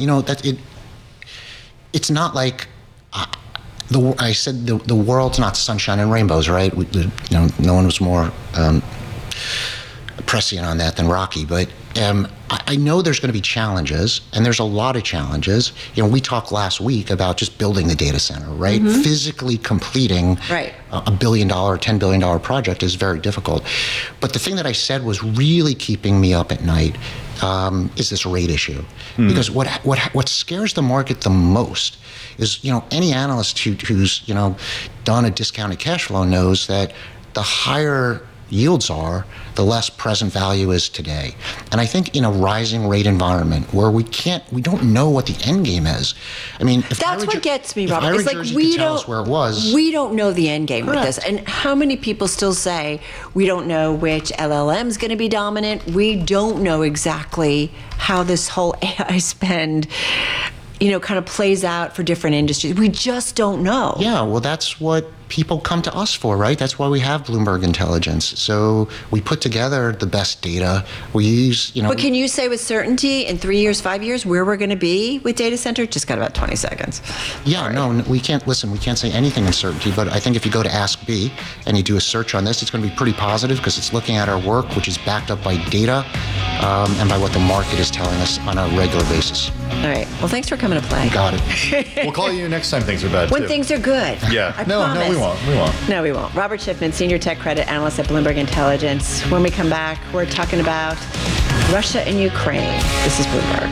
it's not like I said the world's not sunshine and rainbows, right? No one was more prescient on that than Rocky, but I know there's going to be challenges, and there's a lot of challenges. We talked last week about just building the data center, right? Mm-hmm. Physically completing a $1 billion, $10 billion project is very difficult. But the thing that I said was really keeping me up at night is this rate issue. Because what scares the market the most is, any analyst who's done a discounted cash flow knows that the higher yields are, the less present value is today. And I think in a rising rate environment where we don't know what the end game is. I mean, that's what gets me, Robert. It's like we don't know the end game with this. And how many people still say we don't know which LLM is going to be dominant? We don't know exactly how this whole AI spend kind of plays out for different industries. We just don't know. Yeah, well, that's what people come to us for, right? That's why we have Bloomberg Intelligence. So we put together the best data. We use, But can you say with certainty in 3 years, 5 years, where we're going to be with data center? Just got about 20 seconds. Yeah, no, we can't say anything in certainty, but I think if you go to Ask B and you do a search on this, it's going to be pretty positive because it's looking at our work, which is backed up by data and by what the market is telling us on a regular basis. All right. Well, thanks for coming to play. You got it. We'll call you next time things are bad, when things are good. Yeah. I No, promise. we won't. No, we won't. Robert Shipman, Senior Tech Credit Analyst at Bloomberg Intelligence. When we come back, we're talking about Russia and Ukraine. This is Bloomberg.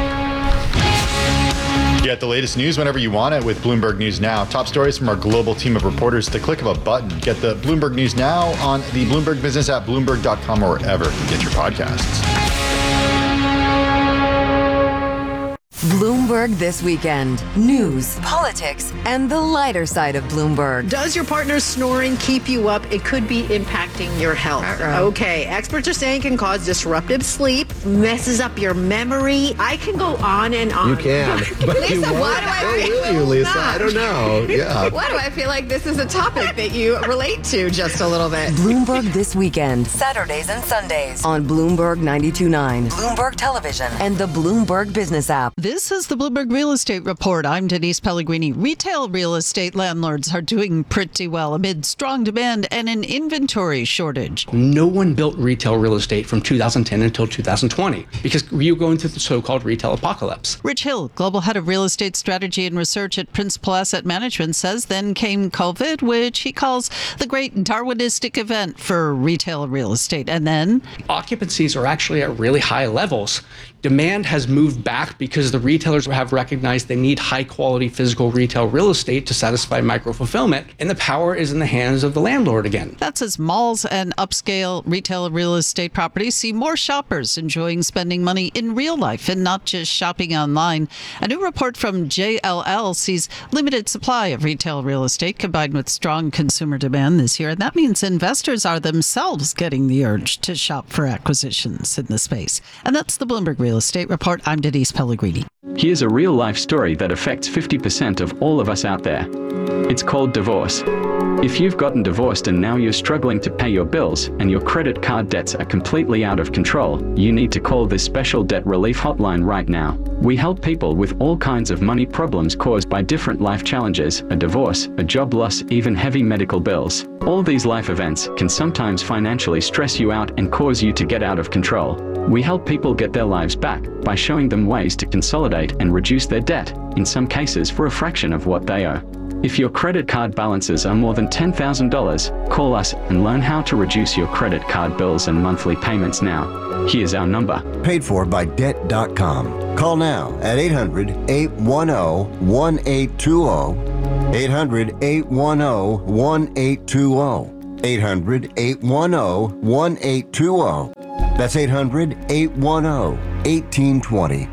Get the latest news whenever you want it with Bloomberg News Now. Top stories from our global team of reporters at the click of a button. Get the Bloomberg News Now on the Bloomberg Business app, Bloomberg.com, or wherever you get your podcasts. Bloomberg This Weekend. News, politics, and the lighter side of Bloomberg. Does your partner's snoring keep you up? It could be impacting your health. Okay, experts are saying it can cause disruptive sleep, messes up your memory. I can go on and on. You can. Lisa, why do I feel Lisa? I don't know. Yeah. Why do I feel like this is a topic that you relate to just a little bit? Bloomberg This Weekend. Saturdays and Sundays on Bloomberg 92.9, Bloomberg Television, and the Bloomberg Business app. This is the Bloomberg Real Estate Report. I'm Denise Pellegrini. Retail real estate landlords are doing pretty well amid strong demand and an inventory shortage. No one built retail real estate from 2010 until 2020 because you were going through the so-called retail apocalypse. Rich Hill, Global Head of Real Estate Strategy and Research at Principal Asset Management, says then came COVID, which he calls the great Darwinistic event for retail real estate. And then occupancies are actually at really high levels. Demand has moved back because the retailers have recognized they need high quality physical retail real estate to satisfy micro fulfillment, and the power is in the hands of the landlord again. That's as malls and upscale retail real estate properties see more shoppers enjoying spending money in real life and not just shopping online. A new report from JLL sees limited supply of retail real estate combined with strong consumer demand this year. And that means investors are themselves getting the urge to shop for acquisitions in the space. And that's the Bloomberg Real Estate Report. I'm Denise Pellegrini. Here's a real-life story that affects 50% of all of us out there. It's called divorce. If you've gotten divorced and now you're struggling to pay your bills and your credit card debts are completely out of control, you need to call this special debt relief hotline right now. We help people with all kinds of money problems caused by different life challenges, a divorce, a job loss, even heavy medical bills. All these life events can sometimes financially stress you out and cause you to get out of control. We help people get their lives back by showing them ways to consolidate and reduce their debt, in some cases for a fraction of what they owe. If your credit card balances are more than $10,000, call us and learn how to reduce your credit card bills and monthly payments now. Here's our number. Paid for by Debt.com. Call now at 800-810-1820. 800-810-1820. 800-810-1820. That's 800-810-1820.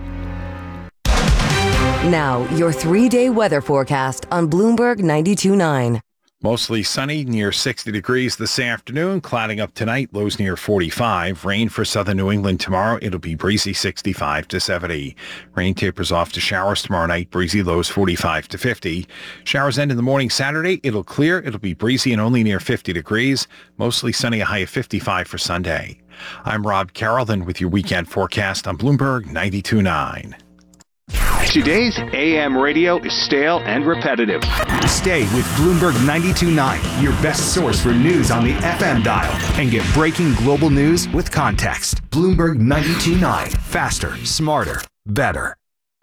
Now, your 3-day weather forecast on Bloomberg 92.9. Mostly sunny, near 60 degrees this afternoon. Clouding up tonight, lows near 45. Rain for southern New England tomorrow. It'll be breezy 65 to 70. Rain tapers off to showers tomorrow night. Breezy lows 45 to 50. Showers end in the morning Saturday. It'll clear. It'll be breezy and only near 50 degrees. Mostly sunny, a high of 55 for Sunday. I'm Rob Carrollton with your weekend forecast on Bloomberg 92.9. Today's AM radio is stale and repetitive. Stay with Bloomberg 92.9, your best source for news on the FM dial, and get breaking global news with context. Bloomberg 92.9, faster, smarter, better.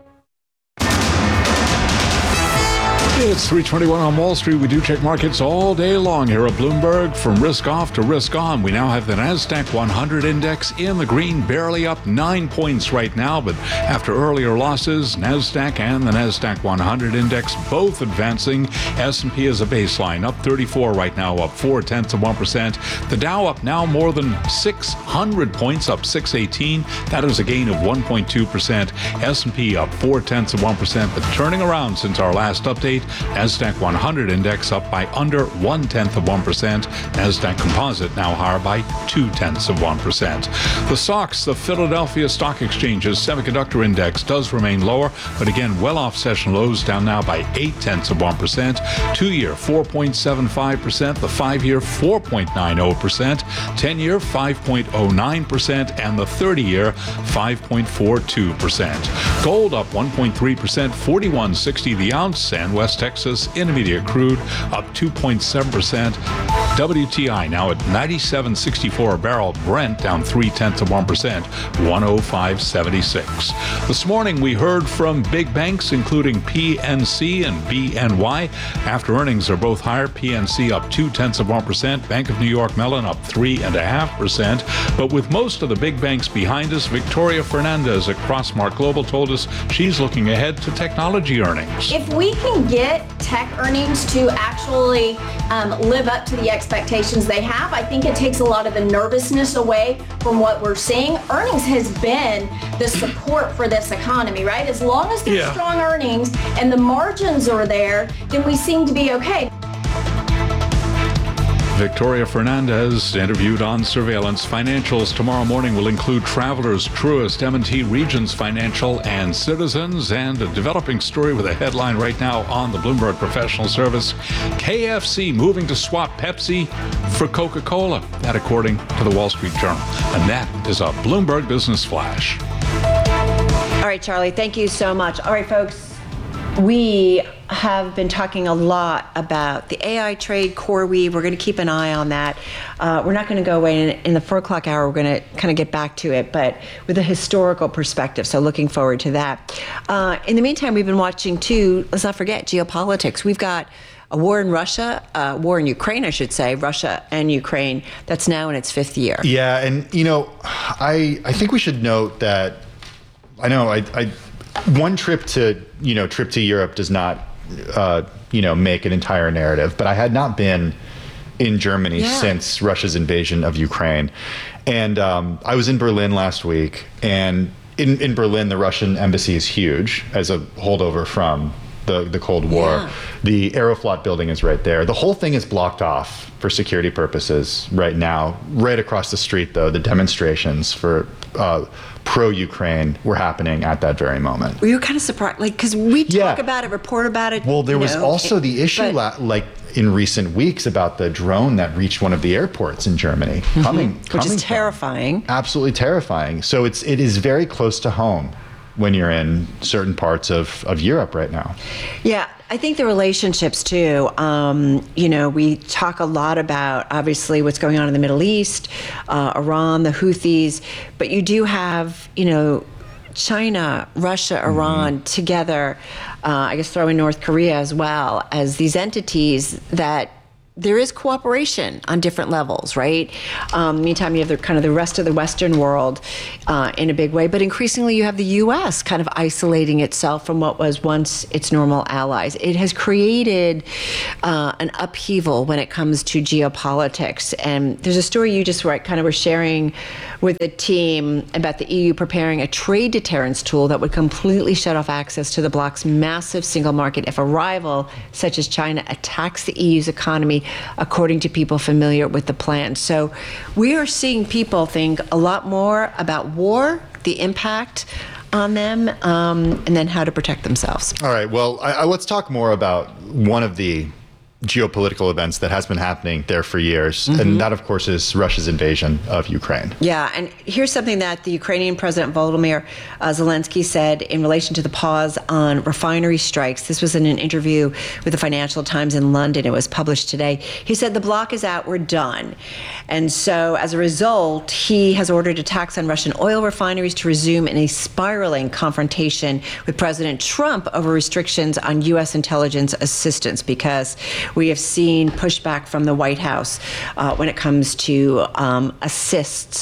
It's 3:21 on Wall Street. We do check markets all day long here at Bloomberg. From risk off to risk on, we now have the NASDAQ 100 index in the green, barely up 9 points right now. But after earlier losses, NASDAQ and the NASDAQ 100 index both advancing. S&P is a baseline, up 34 right now, up 0.4%. The Dow up now more than 600 points, up 618. That is a gain of 1.2%. S&P up 0.4%, but turning around since our last update. NASDAQ 100 index up by under 0.1%. NASDAQ Composite now higher by 0.2%. The SOX, the Philadelphia Stock Exchange's semiconductor index, does remain lower, but again, well off session lows, down now by 0.8%. 2-year 4.75%, the 5-year 4.90%, 10-year 5.09%, and the 30-year 5.42%. Gold up 1.3%, 41.60 the ounce, and West Texas Intermediate crude up 2.7%. WTI now at 97.64 a barrel. Brent down 0.3%, 105.76. This morning we heard from big banks including PNC and BNY. After earnings are both higher. PNC up 0.2%. Bank of New York Mellon up 3.5%. But with most of the big banks behind us, Victoria Fernandez at Crossmark Global told us she's looking ahead to technology earnings. If we can get tech earnings to actually live up to the expectations they have, I think it takes a lot of the nervousness away from what we're seeing. Earnings has been the support for this economy, right? As long as there's strong earnings and the margins are there, then we seem to be okay. Victoria Fernandez interviewed on Surveillance. Financials tomorrow morning will include Travelers, Truist, M&T, Regions Financial, and Citizens. And a developing story with a headline right now on the Bloomberg Professional Service. KFC moving to swap Pepsi for Coca-Cola. That according to the Wall Street Journal. And that is a Bloomberg Business Flash. All right, Charlie, thank you so much. All right, folks. We have been talking a lot about the AI trade, CoreWeave. We're going to keep an eye on that. We're not going to go away in the 4 o'clock hour. We're going to kind of get back to it, but with a historical perspective. So looking forward to that. In the meantime, we've been watching too, let's not forget, geopolitics. We've got a war in Russia, war in Ukraine, I should say, Russia and Ukraine, that's now in its 5th year. Yeah, and I think we should note that, I one trip to Europe does not make an entire narrative, but I had not been in Germany since Russia's invasion of Ukraine. And I was in Berlin last week, and in Berlin, the Russian embassy is huge as a holdover from the Cold War. Yeah. The Aeroflot building is right there. The whole thing is blocked off for security purposes right now. Right across the street, though, the demonstrations for pro-Ukraine were happening at that very moment. Were you kind of surprised? Because we talk about it, report about it. Well, there was also the issue in recent weeks about the drone that reached one of the airports in Germany. Which is terrifying. Absolutely terrifying. So it is very close to home when you're in certain parts of Europe right now. Yeah, I think the relationships too, we talk a lot about obviously what's going on in the Middle East, Iran, the Houthis, but you do have, China, Russia, Iran together, I guess throw in North Korea as well, as these entities that there is cooperation on different levels, right? Meantime, you have the rest of the Western world in a big way, but increasingly you have the U.S. kind of isolating itself from what was once its normal allies. It has created an upheaval when it comes to geopolitics. And there's a story you just were sharing with the team about the EU preparing a trade deterrence tool that would completely shut off access to the bloc's massive single market if a rival such as China attacks the EU's economy, according to people familiar with the plan. So we are seeing people think a lot more about war, the impact on them, and then how to protect themselves. All right, well, let's talk more about one of the geopolitical events that has been happening there for years. And that, of course, is Russia's invasion of Ukraine. Yeah, and here's something that the Ukrainian President Volodymyr Zelensky said in relation to the pause on refinery strikes. This was in an interview with the Financial Times in London. It was published today. He said, the block is out, we're done. And so as a result, he has ordered a tax on Russian oil refineries to resume in a spiraling confrontation with President Trump over restrictions on U.S. intelligence assistance, because we have seen pushback from the White House when it comes to assists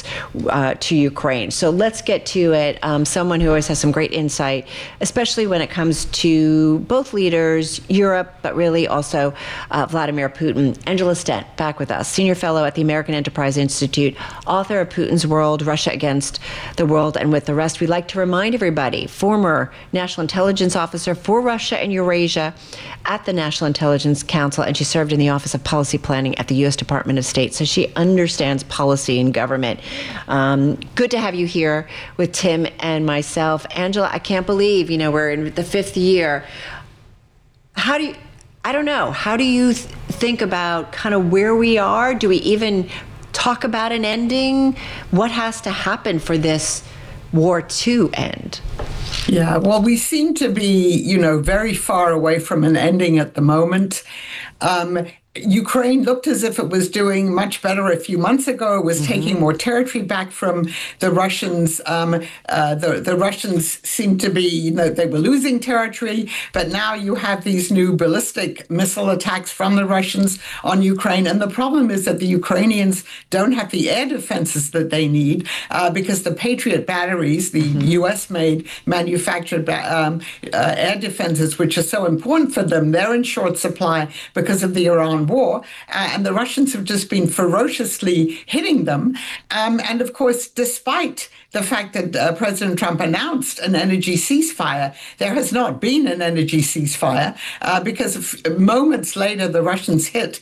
to Ukraine. So let's get to it. Someone who always has some great insight, especially when it comes to both leaders, Europe, but really also Vladimir Putin. Angela Stent, back with us, senior fellow at the American Enterprise Institute, author of Putin's World, Russia Against the World and With the Rest. We'd like to remind everybody, former National Intelligence Officer for Russia and Eurasia at the National Intelligence Council, and she served in the Office of Policy Planning at the U.S. Department of State, so she understands policy and government. Good to have you here with Tim and myself. Angela, I can't believe, we're in the 5th year. How do you think about kind of where we are? Do we even talk about an ending? What has to happen for this war to end? Yeah, well, we seem to be, very far away from an ending at the moment. Ukraine looked as if it was doing much better a few months ago. It was taking more territory back from the Russians. The Russians seemed to be, they were losing territory, but now you have these new ballistic missile attacks from the Russians on Ukraine. And the problem is that the Ukrainians don't have the air defenses that they need because the Patriot batteries, the U.S.-made manufactured air defenses, which are so important for them, they're in short supply because of the Iran war, and the Russians have just been ferociously hitting them. And of course, despite the fact that President Trump announced an energy ceasefire, there has not been an energy ceasefire because moments later, the Russians hit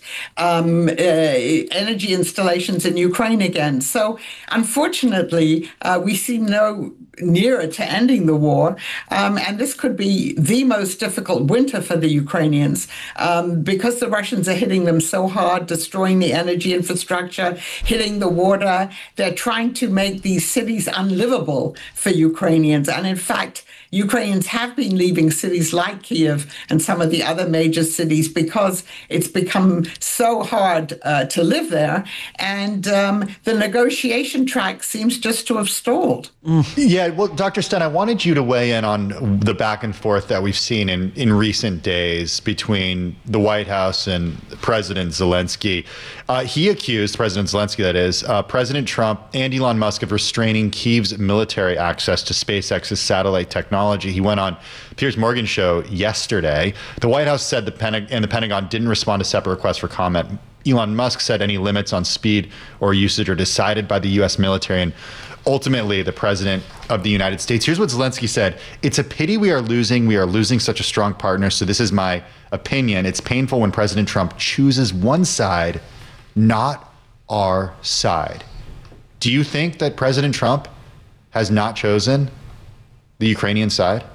energy installations in Ukraine again. So unfortunately, we seem no nearer to ending the war. And this could be the most difficult winter for the Ukrainians because the Russians are hitting them so hard, destroying the energy infrastructure, hitting the water. They're trying to make these cities unlivable for Ukrainians. And in fact, Ukrainians have been leaving cities like Kyiv and some of the other major cities because it's become so hard to live there. And the negotiation track seems just to have stalled. Yeah, Yeah, well, Dr. Sten, I wanted you to weigh in on the back and forth that we've seen in recent days between the White House and President Zelensky. He accused, President Zelensky that is, President Trump and Elon Musk of restraining Kyiv's military access to SpaceX's satellite technology. He went on Piers Morgan's show yesterday. The White House said the Pentagon didn't respond to separate requests for comment. Elon Musk said any limits on speed or usage are decided by the U.S. military and ultimately the president of the United States. Here's what Zelensky said. It's a pity we are losing such a strong partner. So this is my opinion. It's painful when President Trump chooses one side, not our side. Do you think that President Trump has not chosen the Ukrainian side?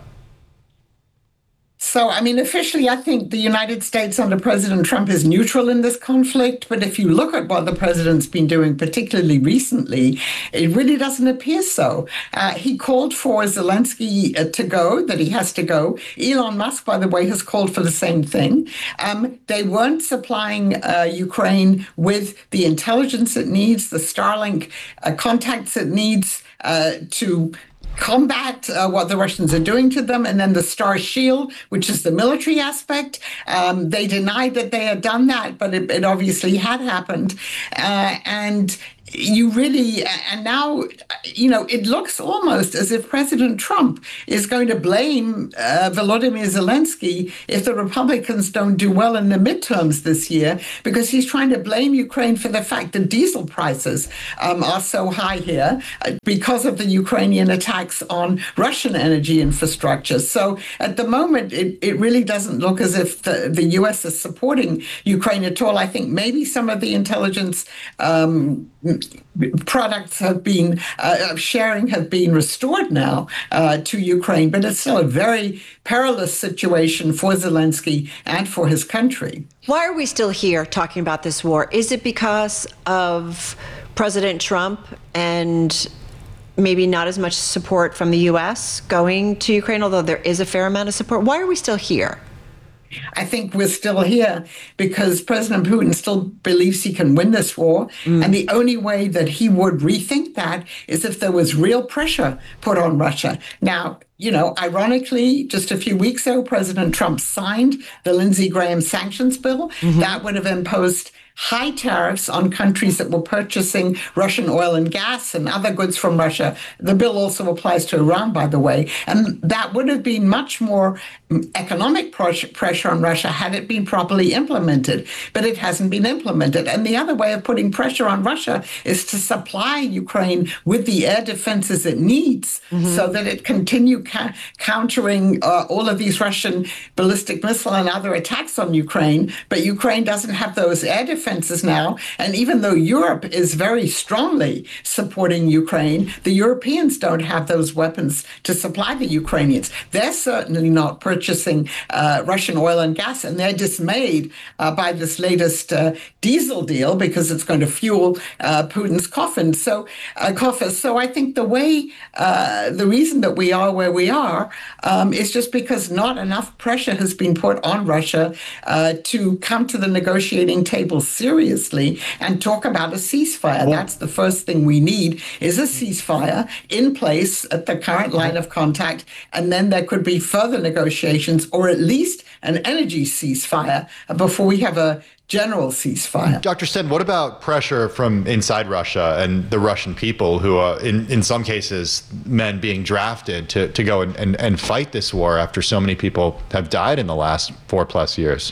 So, I mean, officially, I think the United States under President Trump is neutral in this conflict. But if you look at what the president's been doing, particularly recently, it really doesn't appear so. He called for Zelensky to go, that he has to go. Elon Musk, by the way, has called for the same thing. They weren't supplying Ukraine with the intelligence it needs, the Starlink contacts it needs to combat what the Russians are doing to them, and then the Star Shield, which is the military aspect. They denied that they had done that, but it obviously had happened. And you really, and now, you know, it looks almost as if President Trump is going to blame Volodymyr Zelensky if the Republicans don't do well in the midterms this year, because he's trying to blame Ukraine for the fact that diesel prices are so high here because of the Ukrainian attacks on Russian energy infrastructure. So at the moment, it really doesn't look as if the U.S. is supporting Ukraine at all. I think maybe some of the intelligence products have been sharing have been restored now to Ukraine, but it's still a very perilous situation for Zelensky and for his country. Why are we still here talking about this war? Is it because of President Trump and maybe not as much support from the U.S. going to Ukraine, although there is a fair amount of support? Why are we still here? I think we're still here because President Putin still believes he can win this war. And the only way that he would rethink that is if there was real pressure put on Russia. Now, you know, ironically, just a few weeks ago, President Trump signed the Lindsey Graham sanctions bill. That would have imposed high tariffs on countries that were purchasing Russian oil and gas and other goods from Russia. The bill also applies to Iran, by the way. And that would have been much more economic pressure on Russia had it been properly implemented. But it hasn't been implemented. And the other way of putting pressure on Russia is to supply Ukraine with the air defenses it needs so that it continue countering all of these Russian ballistic missile and other attacks on Ukraine. But Ukraine doesn't have those air defenses now. And even though Europe is very strongly supporting Ukraine, the Europeans don't have those weapons to supply the Ukrainians. They're certainly not purchasing Russian oil and gas, and they're dismayed by this latest diesel deal because it's going to fuel Putin's coffers. So I think the reason that we are where we are is just because not enough pressure has been put on Russia to come to the negotiating table seriously and talk about a ceasefire. That's the first thing we need, is a ceasefire in place at the current line of contact, and then there could be further negotiations or at least an energy ceasefire before we have a general ceasefire. Dr. Sten, what about pressure from inside Russia and the Russian people who are, in some cases, men being drafted to go and fight this war after so many people have died in the last 4+ years?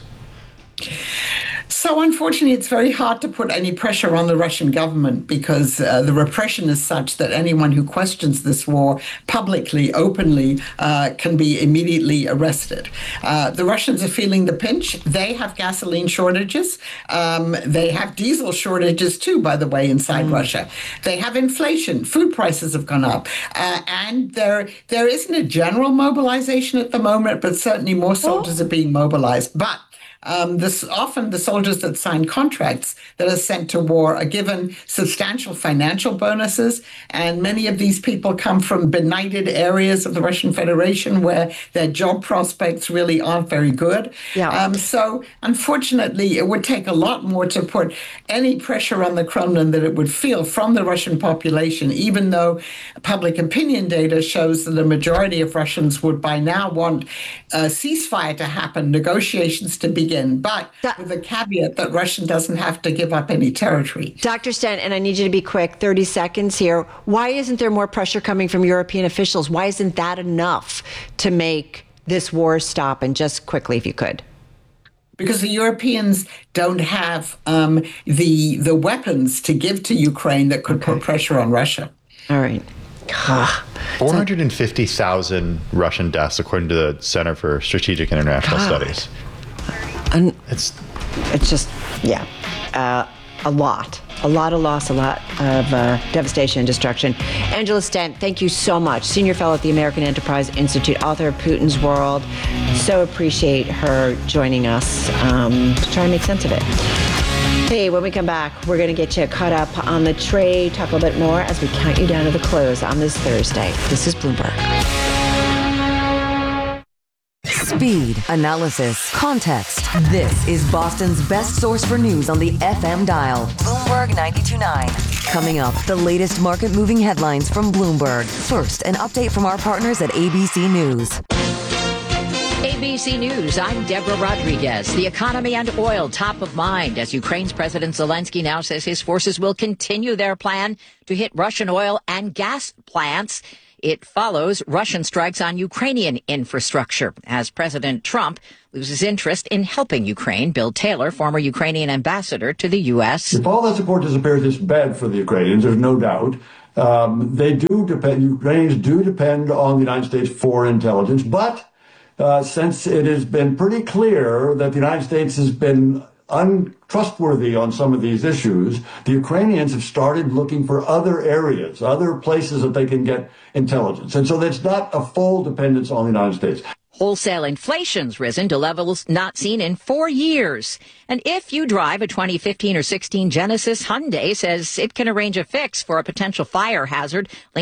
So unfortunately, it's very hard to put any pressure on the Russian government because the repression is such that anyone who questions this war publicly, openly, can be immediately arrested. The Russians are feeling the pinch. They have gasoline shortages. They have diesel shortages too, by the way, inside Russia. They have inflation. Food prices have gone up. And there isn't a general mobilization at the moment, but certainly more soldiers are being mobilized. But Often the soldiers that sign contracts that are sent to war are given substantial financial bonuses, and many of these people come from benighted areas of the Russian Federation where their job prospects really aren't very good. Yeah. So unfortunately, it would take a lot more to put any pressure on the Kremlin that it would feel from the Russian population, even though public opinion data shows that the majority of Russians would by now want a ceasefire to happen, negotiations to begin, but with the caveat that Russia doesn't have to give up any territory. Dr. Stent, and I need you to be quick, 30 seconds here. Why isn't there more pressure coming from European officials? Why isn't that enough to make this war stop? And just quickly, if you could. Because the Europeans don't have the weapons to give to Ukraine that could put pressure on Russia. All right. 450,000 Russian deaths, according to the Center for Strategic International Studies. And it's just, a lot of loss, a lot of devastation and destruction. Angela Stent, thank you so much. Senior fellow at the American Enterprise Institute, author of Putin's World. So appreciate her joining us to try and make sense of it. Hey, when we come back, we're going to get you caught up on the trade, talk a little bit more as we count you down to the close on this Thursday. This is Bloomberg. Speed, analysis, context. This is Boston's best source for news on the FM dial. Bloomberg 92.9. Coming up, the latest market-moving headlines from Bloomberg. First, an update from our partners at ABC News. ABC News, I'm Deborah Rodriguez. The economy and oil top of mind as Ukraine's President Zelensky now says his forces will continue their plan to hit Russian oil and gas plants. It follows Russian strikes on Ukrainian infrastructure as President Trump loses interest in helping Ukraine. Bill Taylor, former Ukrainian ambassador to the U.S. If all that support disappears, it's bad for the Ukrainians, there's no doubt. Ukrainians do depend on the United States for intelligence, but since it has been pretty clear that the United States has been untrustworthy on some of these issues, the Ukrainians have started looking for other areas, other places that they can get intelligence. And so that's not a full dependence on the United States. Wholesale inflation's risen to levels not seen in 4 years. And if you drive a 2015 or 16 Genesis, Hyundai says it can arrange a fix for a potential fire hazard.